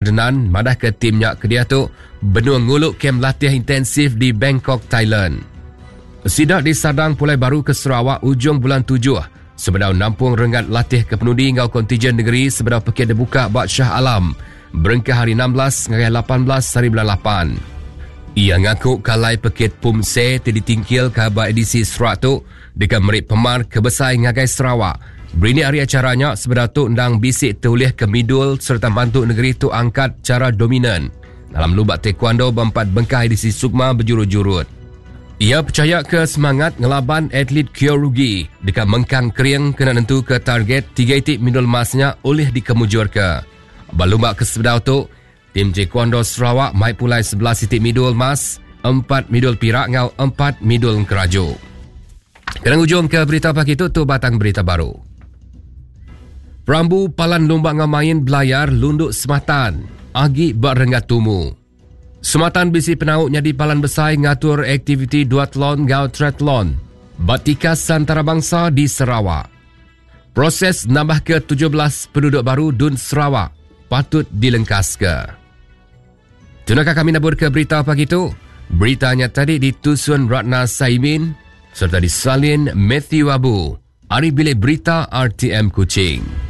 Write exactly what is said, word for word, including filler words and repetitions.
Denan madah ke timnya Kedia tu benua nguluk kem latihan intensif di Bangkok, Thailand. Sidak di Sadang Pulai Baru ke Sarawak ujung bulan tujuh. Sebedau nampung rengat latih ke penudi ngau kontijen negeri sebedau pekit dibuka buat Shah Alam. Berengkah hari enam belas ngai lapan belas hari bulan lapan. Ia ngaku kalai pekit Pumse ti ditingkil ke ba edisi Sarawak tu dekat merit pemar kebesai ngagai Sarawak. Berini hari acaranya sebedau tu ndang bisik terulih ke midul serta bantu negeri tu angkat cara dominan dalam lubak taekwondo berempat bengkah edisi Sukma berjurut-jurut. Ia percaya ke semangat ngelaban atlet Kyorugi dekat mengkang kering kena nentu ke target tiga itik midul emasnya oleh dikemujur ke. Balumbak ke sebedau tu, tim taekwondo Sarawak mai pulai sebelas titik midul emas, empat midul perak ngau empat midul kerajo. Kena ujung ke berita pagi tu, tu batang berita baru. Perambu palan lomba ngamain belayar lunduk sematan, agi berenggat tumu. Sematan bisi penauknya di palan besar ngatur aktiviti duathlon ngau triathlon, Batikas Antarabangsa di Sarawak. Proses nambah ke tujuh belas penduduk baru Dun Sarawak patut dilengkaske. Tunakah kami nabur ke berita pagi itu? Beritanya tadi ditusun Ratna Saimin serta disalin Matthew Abu. Hari bilik berita R T M Kuching.